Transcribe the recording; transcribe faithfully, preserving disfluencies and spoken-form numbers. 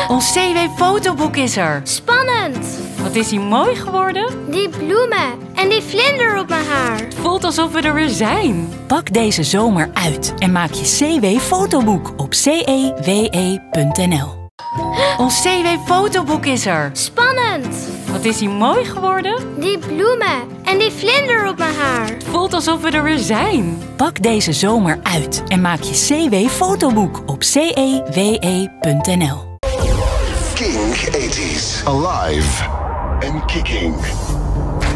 Ons C W-fotoboek is er. Spannend! Wat is hij mooi geworden? Die bloemen en die vlinder op mijn haar. Het voelt alsof we er weer zijn. Pak deze zomer uit en maak je C W-fotoboek op c e w e punt n l. Ons C W-fotoboek is er. Spannend! Wat is hij mooi geworden? Die bloemen en die vlinder op mijn haar. Het voelt alsof we er weer zijn. Pak deze zomer uit en maak je C W-fotoboek op c e w e punt n l. King eighties. Alive and kicking.